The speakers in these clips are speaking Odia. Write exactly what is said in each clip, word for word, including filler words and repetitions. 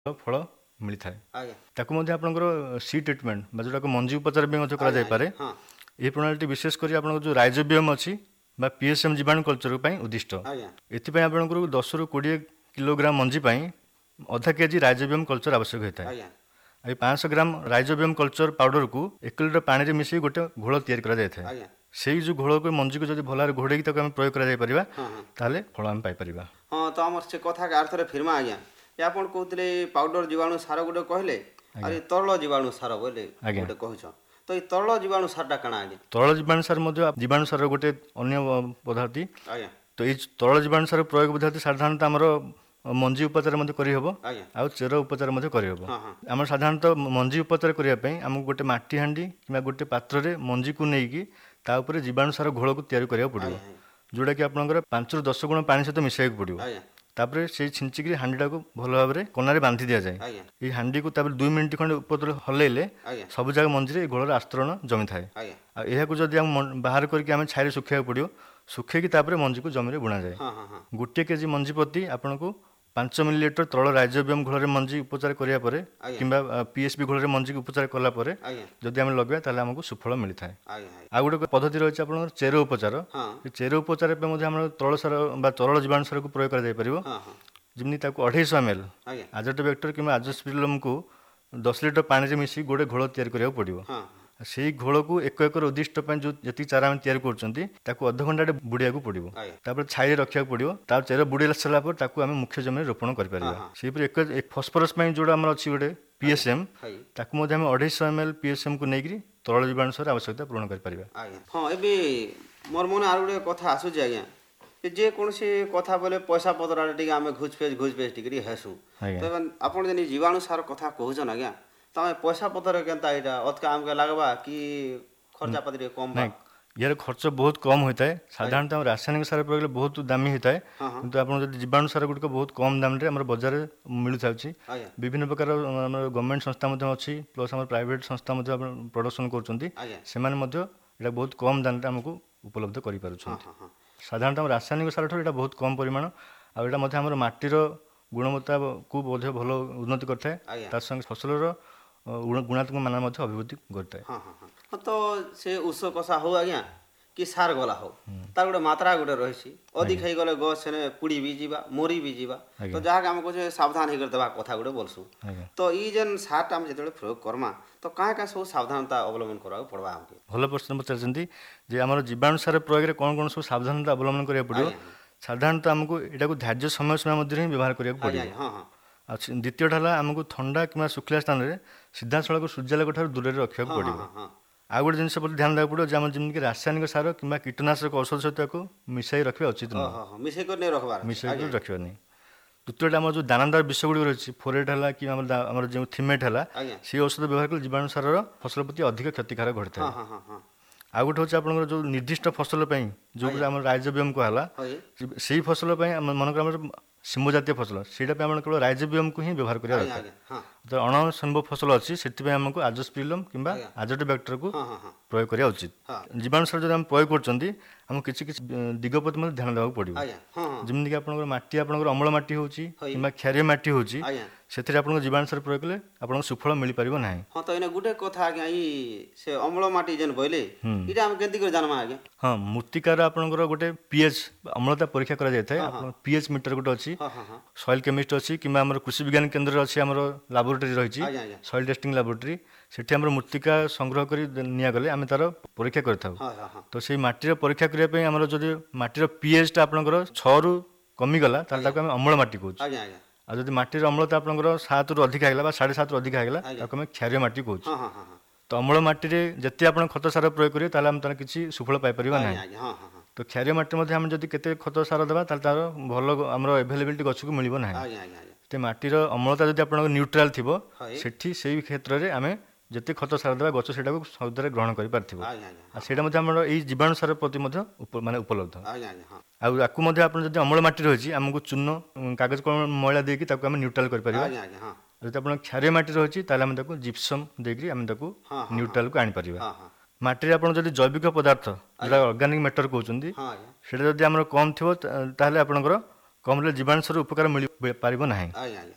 ଫଳ ମିଳିଥାଏ। ଆଜ୍ଞା ତାକୁ ମଧ୍ୟ ଆପଣଙ୍କର ସି ଟ୍ରିଟମେଣ୍ଟ ବା ଯେଉଁଟାକୁ ମଞ୍ଜି ଉପଚାର ବି ମଧ୍ୟ କରାଯାଇପାରେ। ହଁ ଏହି ପ୍ରଣାଳୀଟି ବିଶେଷ କରି ଆପଣଙ୍କର ଯେଉଁ ରାଇଜୋବିୟମ୍ ଅଛି ବା ପିଏସ୍ଏମ୍ ଜୀବାଣୁ କଲଚର ପାଇଁ ଉଦ୍ଦିଷ୍ଟ। ଆଜ୍ଞା ଏଥିପାଇଁ ଆପଣଙ୍କୁ ଦଶରୁ କୋଡ଼ିଏ କିଲୋଗ୍ରାମ ମଞ୍ଜି ପାଇଁ ଅଧା କେଜି ରାଇଜୋବିୟମ୍ କଲଚର ଆବଶ୍ୟକ ହୋଇଥାଏ। ଆଜ୍ଞା এই ପାଞ୍ଚଶହ ଗ୍ରାମ ରାଇଜୋବିୟମ୍ କଲଚର ପାଉଡରକୁ ଏକ ଲିଟର ପାଣିରେ ମିଶାଇ ଗୋଟେ ଘୋଳ ତିଆରି କରାଯାଇଥାଏ। ଆଜ୍ଞା ସେଇ ଯେଉଁ ଘୋଳକୁ ମଞ୍ଜିକୁ ଯଦି ଭଲ ଭାବରେ ଘୋଡ଼େଇକି ତାକୁ ଆମେ ପ୍ରୟୋଗ କରାଯାଇପାରିବା ହଁ ହଁ ତାହେଲେ ଫଳ ଆମେ ପାଇପାରିବା। ହଁ ତ ଆମର ସେ କଥା ଆରଥରେ ଫିର୍ମା ଆଜ୍ଞା ଏ ଆପଣ କହୁଥିଲେ ପାଉଡର ଜୀବାଣୁ ସାର ଗୋଟେ କହିଲେ ଆଉ ଆଜ୍ଞା ଏ ତରଳ ଜୀବାଣୁ ସାର ବୋଇଲେ ଆଜ୍ଞା ଗୋଟେ କହୁଛ ତ ଏଇ ତରଳ ଜୀବାଣୁ ସାରଟା କାଣା ଆଜ୍ଞା? ତରଳ ଜୀବାଣୁ ସାର ମଧ୍ୟ ଜୀବାଣୁ ସାରର ଗୋଟେ ଅନ୍ୟ ପଦ୍ଧତି। ଆଜ୍ଞା ତ ଏଇ ତରଳ ଜୀବାଣୁ ସାର ପ୍ରୟୋଗ ପଦ୍ଧତି ସାଧାରଣତଃ ଆମର ମଞ୍ଜି ଉପଚାର ମଧ୍ୟ କରିହେବ ଆଜ୍ଞା ଆଉ ଚେର ଉପଚାର ମଧ୍ୟ କରିହେବ। ହଁ ହଁ ଆମର ସାଧାରଣତଃ ମଞ୍ଜି ଉପଚାର କରିବା ପାଇଁ ଆମକୁ ଗୋଟେ ମାଟି ହାଣ୍ଡି କିମ୍ବା ଗୋଟେ ପାତ୍ରରେ ମଞ୍ଜିକୁ ନେଇକି ତା ଉପରେ ଜୀବାଣୁ ସାର ଘୋଳକୁ ତିଆରି କରିବାକୁ ପଡ଼ିବ, ଆଜ୍ଞା ଯେଉଁଟାକି ଆପଣଙ୍କର ପାଞ୍ଚରୁ ଦଶ ଗୁଣ ପାଣି ସହିତ ମିଶାଇବାକୁ ପଡ଼ିବ। ଆଜ୍ଞା ତାପରେ ସେଇ ଛିଞ୍ଚିକି ହାଣ୍ଡିଟାକୁ ଭଲ ଭାବରେ କନାରେ ବାନ୍ଧି ଦିଆଯାଏ। ଆଜ୍ଞା ଏଇ ହାଣ୍ଡିକୁ ତାପରେ ଦୁଇ ମିନିଟ୍ ଖଣ୍ଡେ ଉପର ହଲେଇଲେ ଆଜ୍ଞା ସବୁ ଜାଗା ମଞ୍ଜିରେ ଏ ଘୋଳର ଆସ୍ତରଣ ଜମିଥାଏ। ଆଜ୍ଞା ଆଉ ଏହାକୁ ଯଦି ଆମେ ବାହାର କରିକି ଆମେ ଛାଇରେ ଶୁଖାଇବାକୁ ପଡ଼ିବ, ଶୁଖେଇକି ତାପରେ ମଞ୍ଜିକୁ ଜମିରେ ବୁଣାଯାଏ। ହଁ ହଁ ହଁ ଗୋଟିଏ କେଜି ମଞ୍ଜି ପ୍ରତି ଆପଣଙ୍କୁ ପାଞ୍ଚ ମିଲିଲିଟର ତରଳ ରାଇଜୋବିୟମ୍ ଘୋଳରେ ମଞ୍ଜି ଉପଚାର କରିବା ପରେ ଆଜ୍ଞା କିମ୍ବା ପିଏସ୍ବି ଘୋଳରେ ମଞ୍ଜିକୁ ଉପଚାର କଲା ପରେ ଆଜ୍ଞା ଯଦି ଆମେ ଲଗାଇବା ତାହେଲେ ଆମକୁ ସୁଫଳ ମିଳିଥାଏ। ଆଜ୍ଞା ଆଜ୍ଞା ଆଉ ଗୋଟେ ପଦ୍ଧତି ରହିଛି ଆପଣଙ୍କର ଚେର ଉପଚାର। ହଁ ଏ ଚେର ଉପଚାର ପାଇଁ ମଧ୍ୟ ଆମର ତରଳ ସାର ବା ତରଳ ଜୀବାଣୁ ସାରକୁ ପ୍ରୟୋଗ କରାଯାଇପାରିବ। ହଁ ହଁ ଯେମିତି ତାକୁ ଅଢ଼େଇଶହ ଏମ୍ ଏଲ୍ ଆଜ୍ଞା ଆଜୋଟୋବ୍ୟାକ୍ଟର କିମ୍ବା ଆଜୋସ୍ପିରିଲମ୍କୁ ଦଶ ଲିଟର ପାଣିରେ ମିଶି ଗୋଟେ ଘୋଳ ତିଆରି କରିବାକୁ ପଡ଼ିବ। ହଁ ସେଇ ଘୋଳକୁ ଏକ ଏକର ଉଦ୍ଦିଷ୍ଟ ପାଇଁ ଯେଉଁ ଯେତିକି ଚାରା ଆମେ ତିଆରି କରୁଛନ୍ତି ତାକୁ ଅଧଘଣ୍ଟାଟେ ବୁଡ଼ିବାକୁ ପଡ଼ିବ। ଆଜ୍ଞା ତାପରେ ଛାଇରେ ରଖିବାକୁ ପଡ଼ିବ। ତା ଚେର ବୁଡ଼ି ସାରିଲା ପରେ ତାକୁ ଆମେ ମୁଖ୍ୟ ଜମିରେ ରୋପଣ ହଁ କରିପାରିବା। ହଁ ସେହିପରି ଏକ ଫସ୍ଫରସ୍ ପାଇଁ ଯେଉଁଟା ଆମର ଅଛି ଗୋଟେ ପିଏସ୍ଏମ୍, ହାଇ ତାକୁ ମଧ୍ୟ ଆମେ ଅଢ଼େଇଶହ ଏମ୍ ଏଲ୍ ପିଏସ୍ଏମ୍କୁ ନେଇକରି ତରଳ ଜୀବାଣୁ ସାର ଆବଶ୍ୟକତା ପୂରଣ କରିପାରିବା। ଆଜ୍ଞା ହଁ ଏବେ ମୋର ମନେ ଆଉ ଗୋଟେ କଥା ଆସୁଛି ଆଜ୍ଞା ଯେ ଯେକୌଣସି କଥା ବୋଲେ ପଇସା ପତ୍ର ଆଡ଼େ ଟିକେ ଆମେ ଘୁଚ ପେଚ ଘୁଚ ପେଚ ଟିକେ ହେସୁଁ ତ ଆଜ୍ଞା ଏବେ ଆପଣ ଯେନ୍ ଜୀବାଣୁ ସାର କଥା କହୁଛନ୍ ଆଜ୍ଞା ତମେ ପଇସା ପତ୍ର କେନ୍ତା ଏଇଟା ଅଧିକା ଆମକେ ଲାଗବା କି ଖର୍ଚ୍ଚା ପାତି ଟିକେ କମ୍ ବା? ନାଇଁ, ଏହାର ଖର୍ଚ୍ଚ ବହୁତ କମ୍ ହୋଇଥାଏ। ଆଜ୍ଞା ସାଧାରଣତଃ ଆମ ରାସାୟନିକ ସାର ପ୍ରୟୋଗରେ ବହୁତ ଦାମୀ ହୋଇଥାଏ, ହଁ ହଁ କିନ୍ତୁ ଆପଣ ଯଦି ଜୀବାଣୁ ସାର ଗୁଡ଼ିକ ବହୁତ କମ୍ ଦାମରେ ଆମର ବଜାରରେ ମିଳିଥାଉଛି। ଆଜ୍ଞା ବିଭିନ୍ନ ପ୍ରକାର ଆମର ଗଭର୍ଣ୍ଣମେଣ୍ଟ ସଂସ୍ଥା ମଧ୍ୟ ଅଛି, ପ୍ଲସ୍ ଆମର ପ୍ରାଇଭେଟ୍ ସଂସ୍ଥା ମଧ୍ୟ ଆପଣ ପ୍ରଡ଼କ୍ସନ୍ କରୁଛନ୍ତି। ଆଜ୍ଞା ସେମାନେ ମଧ୍ୟ ଏଇଟା ବହୁତ କମ୍ ଦାମରେ ଆମକୁ ଉପଲବ୍ଧ ହଁ କରିପାରୁଛନ୍ତି। ହଁ ହଁ ସାଧାରଣତଃ ଆମ ରାସାୟନିକ ସାରଠାରୁ ଏଇଟା ବହୁତ କମ୍ ପରିମାଣ, ଆଉ ଏଇଟା ମଧ୍ୟ ଆମର ମାଟିର ଗୁଣବତ୍ତାକୁ ମଧ୍ୟ ଭଲ ଉନ୍ନତି କରିଥାଏ। ଆଜ୍ଞା ତା ସଙ୍ଗେ ଫସଲର ଗୁଣାତ୍ମକ ମାନ ମଧ୍ୟ ଅଭିବୃଦ୍ଧି କରିଥାଏ। ହଁ ହଁ ହଁ ହଁ ତ ସେ ଉଷ କଷା ହଉ ଆଜ୍ଞା କି ସାର ଗଲା ହଉ ତାର ଗୋଟେ ମାତ୍ରା ଗୋଟେ ରହିଛି। ଅଧିକ ଆଜ୍ଞା ହେଇଗଲେ ଗଛ ସେନେ ପୁଡ଼ି ବି ଯିବା ମରି ବି ଯିବା ତ ଆଜ୍ଞା ଯାହାକି ଆମେ କହୁଛେ ସାବଧାନ ହେଇକରି ଦେବା କଥା ଗୋଟେ ବୋଲସୁଁ। ଆଜ୍ଞା ତ ଇ ଯେନ୍ ସାରଟା ଆମେ ଯେତେବେଳେ ପ୍ରୟୋଗ କର୍ମା ତ କାଁ କାଁ ସବୁ ସାବଧାନତା ଅବଲମ୍ବନ କରିବାକୁ ପଡ଼ବା ଆମକୁ? ଭଲ ପ୍ରଶ୍ନ ପଚାରିଛନ୍ତି ଯେ ଆମର ଜୀବାଣୁ ସାର ପ୍ରୟୋଗରେ କ'ଣ କ'ଣ ସବୁ ସାବଧାନତା ଅବଲମ୍ବନ କରିବାକୁ ପଡ଼ିବ। ଆଜ୍ଞା ସାଧାରଣତଃ ଆମକୁ ଏଇଟାକୁ ଧାର୍ଯ୍ୟ ସମୟ ସୀମା ମଧ୍ୟରେ ହିଁ ବ୍ୟବହାର କରିବାକୁ ଆଜ୍ଞା ପଡ଼ିବ। ଆଜ୍ଞା ହଁ ହଁ ଆଉ ଦ୍ୱିତୀୟଟା ହେଲା ଆମକୁ ଥଣ୍ଡା କିମ୍ବା ଶୁଖିଲା ସ୍ଥାନରେ ସିଧାସଳଖ ସୂର୍ଯ୍ୟାଲୋକ ଠାରୁ ଦୂରରେ ରଖିବାକୁ ହଁ ହଁ ପଡ଼ିବ। ହଁ ହଁ ଆଉ ଗୋଟେ ଜିନିଷ ପ୍ରତି ଧ୍ୟାନ ଦେବାକୁ ପଡ଼ିବ ଯେ ଆମର ଯେମିତିକି ରାସାୟନିକ ସାର କିମ୍ବା କୀଟନାଶକ ଔଷଧ ସହିତ ତାକୁ ମିଶାଇ ରଖିବା ଉଚିତ ଓ ନୁହେଁ, ହଁ ହଁ ମିଶେଇ କରି ନେଇ ରଖବାର ଅଛି ମିଶାଇକି ଆଜ୍ଞା ରଖିବାନି। ତୃତୀୟଟା ଆମର ଯେଉଁ ଦାନାଦାର ବିଷ ଗୁଡ଼ିକ ରହିଛି, ଫୋରେଟ୍ ହେଲା କି ଆମର ଆମର ଯେଉଁ ଥିମେଟ୍ ହେଲା, ଆଜ୍ଞା ସେହି ଔଷଧ ବ୍ୟବହାର କଲେ ଜୀବାଣୁ ସାରର ଫସଲ ପ୍ରତି ଅଧିକ କ୍ଷତିକାରକ ହଁ ଘଟିଥାଏ। ହଁ ହଁ ହଁ ଆଉ ଗୋଟେ ହେଉଛି ଆପଣଙ୍କର ଯେଉଁ ନିର୍ଦ୍ଦିଷ୍ଟ ଫସଲ ପାଇଁ ଯେଉଁଗୁଡ଼ା ଆଜ୍ଞା ଆମର ରାଇଜୋବିୟମ୍ କୁହାହେଲା, ହଇ ସେଇ ଫସଲ ପାଇଁ ଆମ ମନେକର ଆମର ଶିମ୍ବ ଜାତୀୟ ଫସଲ, ସେଇଟା ପାଇଁ ଆମର କେବଳ ରାଇଜୋବିୟମ୍କୁ ହିଁ ବ୍ୟବହାର କରିବା ଆଜ୍ଞା ଦରକାର। ଆଜ୍ଞା ହଁ ତ ଅଣ ଶିମ୍ବ ଫସଲ ଅଛି, ସେଥିପାଇଁ ଆମକୁ ଆଜୋସ୍ପିରିଲମ୍ କିମ୍ବା ଆଜ୍ଞା ଆଜୋଟୋବ୍ୟାକ୍ଟରକୁ ହଁ ହଁ ହଁ ପ୍ରୟୋଗ କରିବା ଉଚିତ। ହଁ ଜୀବାଣୁ ସାର ଯଦି ଆମେ ପ୍ରୟୋଗ କରୁଛନ୍ତି ଆମକୁ କିଛି କିଛି ଦିଗ ପ୍ରତି ମଧ୍ୟ ଧ୍ୟାନ ଦେବାକୁ ପଡ଼ିବ। ଆଜ୍ଞା ହଁ ହଁ ଯେମିତିକି ଆପଣଙ୍କର ମାଟି ଆପଣଙ୍କର ଅମ୍ଳ ମାଟି ହେଉଛି ହଇ କିମ୍ବା କ୍ଷାରୀୟ ମାଟି ହେଉଛି, ଆଜ୍ଞା ସେଥିରେ ଆପଣଙ୍କ ଜୀବାଣୁ ସାର ପ୍ରୟୋଗ କଲେ ଆପଣଙ୍କୁ ସୁଫଳ ମିଳିପାରିବ ନାହିଁ। ହଁ ତ ଏଇନା ଗୋଟେ କଥା ଆଜ୍ଞା ଇ ସେ ଅମ୍ଳ ମାଟି ଯେନ୍ ବୋଇଲେ ହୁଁ ଏଇଟା ଆମେ କେମିତି କରି ଜାନମା ଆଜ୍ଞା? ହଁ, ମୃତ୍ତିକାର ଆପଣଙ୍କର ଗୋଟେ ପିଏଚ୍ ଅମ୍ଳତା ପରୀକ୍ଷା କରାଯାଇଥାଏ। ହଁ ହଁ ଆପଣ ପିଏଚ୍ ମିଟର ଗୋଟେ ଅଛି, ହଁ ହଁ ହଁ ସଏଲ୍ କେମିଷ୍ଟ ଅଛି କିମ୍ବା ଆମର କୃଷି ବିଜ୍ଞାନ କେନ୍ଦ୍ରରେ ଅଛି, ଆମର ଲାବୋରେଟୋରୀ ରହିଛି ଆଜ୍ଞା ଆଜ୍ଞା ସଏଲ୍ ଟେଷ୍ଟିଂ ଲାବୋରେଟୋରୀ। ସେଠି ଆମର ମୃତ୍ତିକା ସଂଗ୍ରହ କରି ନିଆଗଲେ ଆମେ ତାର ପରୀକ୍ଷା କରିଥାଉ। ହଁ ହଁ ହଁ ତ ସେଇ ମାଟିର ପରୀକ୍ଷା କରିବା ପାଇଁ ଆମର ଯଦି ମାଟିର ପିଏଚ୍ଟା ଆପଣଙ୍କର ଛଅରୁ କମିଗଲା ତାହେଲେ ଆଜ୍ଞା ତାକୁ ଆମେ ଅମ୍ଳ ମାଟି କହୁଛୁ। ଆଜ୍ଞା ଆଜ୍ଞା ଆଉ ଯଦି ମାଟିର ଅମ୍ଳତା ଆପଣଙ୍କର ସାତରୁ ଅଧିକା ହେଇଗଲା ବା ସାଢ଼େ ସାତରୁ ଅଧିକା ହେଇଗଲା ଆଜ୍ଞା ତାକୁ ଆମେ କ୍ଷାରୀୟ ମାଟି କହୁଛୁ। ହଁ ହଁ ହଁ ହଁ ତ ଅମ୍ଳ ମାଟିରେ ଯେତେ ଆପଣ ଖତ ସାର ପ୍ରୟୋଗ କରିବେ ତାହେଲେ ଆମେ ତାର କିଛି ସୁଫଳ ପାଇପାରିବା ଆଜ୍ଞା ନାହିଁ। ଆଜ୍ଞା ହଁ ହଁ ହଁ ତ କ୍ଷାରୀୟ ମାଟିରେ ମଧ୍ୟ ଆମେ ଯଦି କେତେ ଖତ ସାର ଦେବା ତାହେଲେ ତାର ଭଲ ଆମର ଏଭେଲେବିଲିଟି ଗଛକୁ ମିଳିବ ନାହିଁ। ଆଜ୍ଞା ଆଜ୍ଞା ଆଜ୍ଞା ତ ମାଟିର ଅମ୍ଳତା ଯଦି ଆପଣଙ୍କ ନ୍ୟୁଟ୍ରାଲ ଥିବ, ହଇ ସେଠି ସେଇ କ୍ଷେତ୍ରରେ ଆମେ ଯେତେ ଖତ ସାର ଦେବା ଗଛ ସେଇଟାକୁ ସହଜରେ ଗ୍ରହଣ କରିପାରିଥିବ। ଆଜ୍ଞା ଆଜ୍ଞା ଆଉ ହଁ ସେଇଟା ମଧ୍ୟ ଆମର ଏଇ ଜୀବାଣୁ ସାର ପ୍ରତି ମଧ୍ୟ ମାନେ ଉପଲବ୍ଧ। ଆଜ୍ଞା ଆଜ୍ଞା ହଁ ଆଉ ଆକୁ ମଧ୍ୟ ଆପଣ ଯଦି ଅମ୍ଳ ମାଟି ରହିଛି ଆମକୁ ଚୂନ କାଗଜ କଲମ ମଇଳା ଦେଇକି ତାକୁ ଆମେ ନ୍ୟୁଟ୍ରାଲ କରିପାରିବା। ଆଜ୍ଞା ଆଜ୍ଞା ହଁ ଯଦି ଆପଣ କ୍ଷାରୀୟ ମାଟି ରହିଛି ତାହେଲେ ଆମେ ତାକୁ ଜିପ୍ସମ୍ ଦେଇକରି ଆମେ ତାକୁ ହଁ ହଁ ହଁ ନ୍ୟୁଟ୍ରାଲକୁ ଆଣିପାରିବା। ହଁ ହଁ ମାଟିରେ ଆପଣ ଯଦି ଜୈବିକ ପଦାର୍ଥ ଯେଉଁଟା ଆଜ୍ଞା ଅର୍ଗାନିକ ମ୍ୟାଟର କହୁଛନ୍ତି, ହଁ ଆଜ୍ଞା ସେଇଟା ଯଦି ଆମର କମ୍ ଥିବ ତାହେଲେ ଆପଣଙ୍କର କମ୍ରେ ଜୀବାଣୁ ସାର ଉପକାର ମିଳିପାରିବ ନାହିଁ। ଆଜ୍ଞା ଆଜ୍ଞା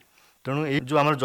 ତେଣୁ ଏଇ ଯେଉଁ ଆମର